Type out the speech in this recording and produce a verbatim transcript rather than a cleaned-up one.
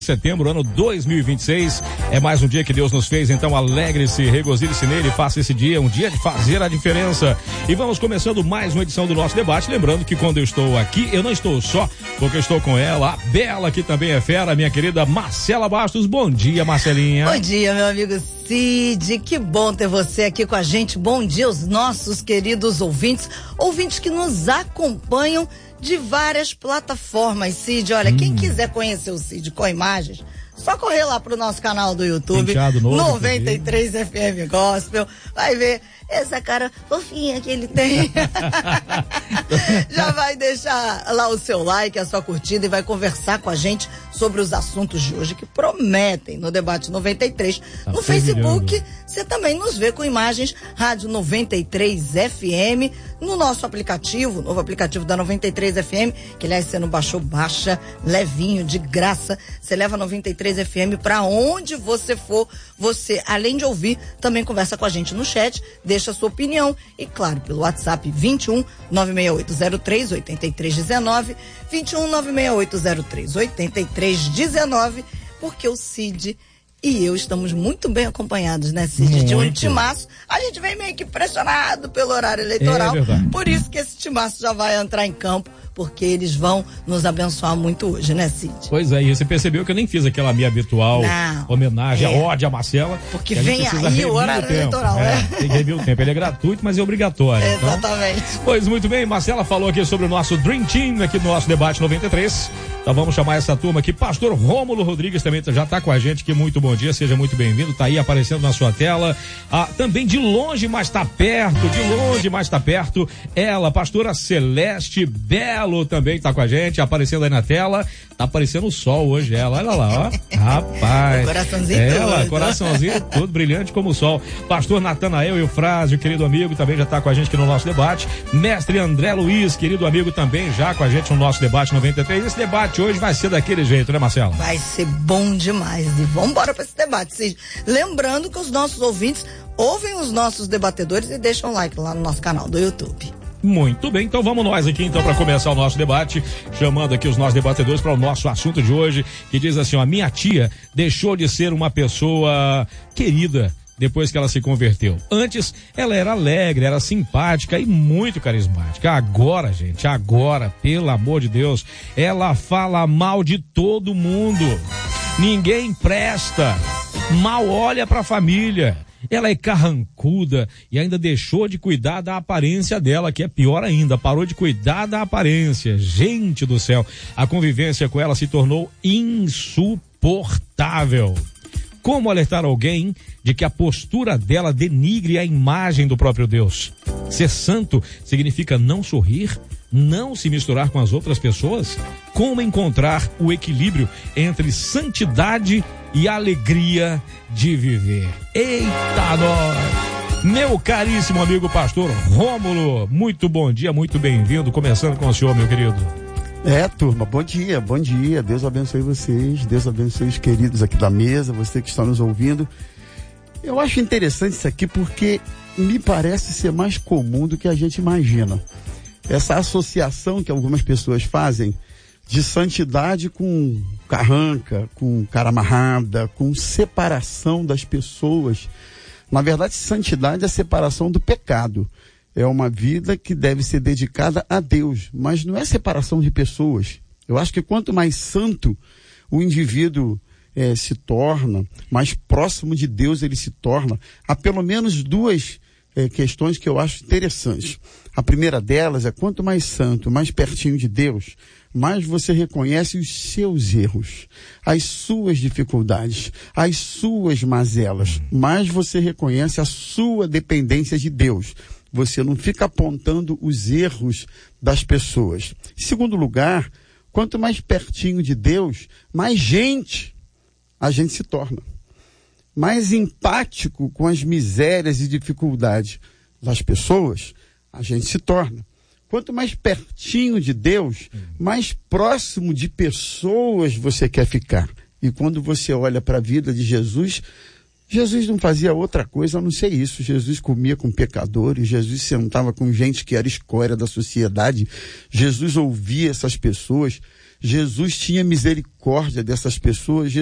Setembro, ano dois mil e vinte e seis, é mais um dia que Deus nos fez, então alegre-se, regozile-se nele, faça esse dia um dia de fazer a diferença. E vamos começando mais uma edição do nosso debate, lembrando que quando eu estou aqui, eu não estou só, porque eu estou com ela, a Bela, que também é fera, minha querida Marcela Bastos. Bom dia, Marcelinha. Bom dia, meu amigo Cid, que bom ter você aqui com a gente. Bom dia aos nossos queridos ouvintes, ouvintes que nos acompanham de várias plataformas, Cid. Olha, hum. quem quiser conhecer o Cid com imagens, só correr lá pro nosso canal do YouTube, novo, noventa e três F M Gospel, vai ver essa cara fofinha que ele tem. Já vai deixar lá o seu like, a sua curtida e vai conversar com a gente sobre os assuntos de hoje que prometem no Debate noventa e três. Tá no Facebook, você também nos vê com imagens, Rádio noventa e três F M, no nosso aplicativo, novo aplicativo da noventa e três F M, que aliás você não baixou, baixa, levinho, de graça. Você leva a noventa e três F M pra onde você for. Você, além de ouvir, também conversa com a gente no chat, deixa a sua opinião e, claro, pelo WhatsApp vinte e um, nove seis oito zero três, oito três um nove, vinte e um, nove seis oito zero três, oito três um nove, porque o Cid e eu estamos muito bem acompanhados, né, Cid? Muito. De um timaço. A gente vem meio que pressionado pelo horário eleitoral, é por isso que esse timaço já vai entrar em campo, porque eles vão nos abençoar muito hoje, né, Cid? Pois é, e você percebeu que eu nem fiz aquela minha habitual Não, homenagem, é. a ódio a Marcela. Porque vem aí o horário o eleitoral, é, né? Tem que rever o tempo, ele é gratuito, mas é obrigatório. Exatamente. Então, pois muito bem, Marcela falou aqui sobre o nosso Dream Team aqui no nosso Debate noventa e três. Então vamos chamar essa turma aqui. Pastor Rômulo Rodrigues também já está com a gente aqui. Muito bom dia, seja muito bem-vindo. Tá aí aparecendo na sua tela. Ah, também de longe, mas tá perto. De longe, mas tá perto. Ela, pastora Celeste Belo, também tá com a gente, aparecendo aí na tela. Tá aparecendo o sol hoje, ela. Olha lá, ó. Rapaz. Coraçãozinho ela, tudo. coraçãozinho tudo brilhante como o sol. Pastor Natanael Eufrásio, querido amigo, também já tá com a gente aqui no nosso debate. Mestre André Luiz, querido amigo, também já com a gente no nosso Debate noventa e três. Esse debate hoje vai ser daquele jeito, né, Marcela? Vai ser bom demais. E vamos embora para esse debate, Cid. Lembrando que os nossos ouvintes ouvem os nossos debatedores e deixam um like lá no nosso canal do YouTube. Muito bem, então vamos nós aqui então para começar o nosso debate, chamando aqui os nossos debatedores para o nosso assunto de hoje, que diz assim, ó, minha tia deixou de ser uma pessoa querida depois que ela se converteu. Antes, ela era alegre, era simpática e muito carismática. Agora, gente, agora, pelo amor de Deus, ela fala mal de todo mundo. Ninguém presta. Mal olha pra família. Ela é carrancuda e ainda deixou de cuidar da aparência dela, que é pior ainda, parou de cuidar da aparência. Gente do céu, a convivência com ela se tornou insuportável. Como alertar alguém de que a postura dela denigre a imagem do próprio Deus? Ser santo significa não sorrir, não se misturar com as outras pessoas? Como encontrar o equilíbrio entre santidade e alegria de viver? Eita nós! Meu caríssimo amigo pastor Rômulo, muito bom dia, muito bem-vindo, começando com o senhor, meu querido. É, turma, bom dia, bom dia, Deus abençoe vocês, Deus abençoe os queridos aqui da mesa, você que está nos ouvindo. Eu acho interessante isso aqui porque me parece ser mais comum do que a gente imagina. Essa associação que algumas pessoas fazem de santidade com carranca, com cara amarrada, com separação das pessoas. Na verdade, santidade é a separação do pecado. É uma vida que deve ser dedicada a Deus, mas não é separação de pessoas. Eu acho que quanto mais santo o indivíduo eh, se torna, mais próximo de Deus ele se torna. Há pelo menos duas eh, questões que eu acho interessantes. A primeira delas é quanto mais santo, mais pertinho de Deus, mais você reconhece os seus erros, as suas dificuldades, as suas mazelas, mais você reconhece a sua dependência de Deus. Você não fica apontando os erros das pessoas. Em segundo lugar, quanto mais pertinho de Deus, mais gente a gente se torna. Mais empático com as misérias e dificuldades das pessoas, a gente se torna. Quanto mais pertinho de Deus, mais próximo de pessoas você quer ficar. E quando você olha para a vida de Jesus, Jesus não fazia outra coisa a não ser isso. Jesus comia com pecadores, Jesus sentava com gente que era escória da sociedade, Jesus ouvia essas pessoas, Jesus tinha misericórdia dessas pessoas.